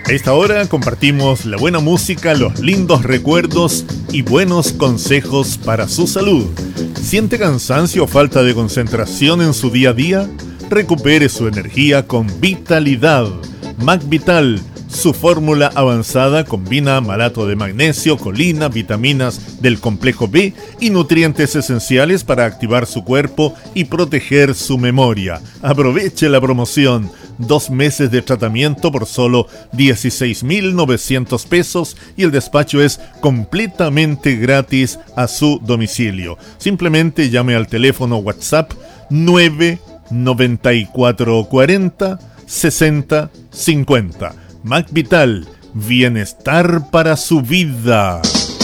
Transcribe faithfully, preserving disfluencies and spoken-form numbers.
A esta hora compartimos la buena música, los lindos recuerdos y buenos consejos para su salud. ¿Siente cansancio o falta de concentración en su día a día? Recupere su energía con vitalidad. MacVital, su fórmula avanzada, combina malato de magnesio, colina, vitaminas del complejo B y nutrientes esenciales para activar su cuerpo y proteger su memoria. Aproveche la promoción. Dos meses de tratamiento por solo dieciséis mil novecientos pesos y el despacho es completamente gratis a su domicilio. Simplemente llame al teléfono WhatsApp nueve noventa y cuatro cuarenta sesenta cincuenta. MacVital, bienestar para su vida.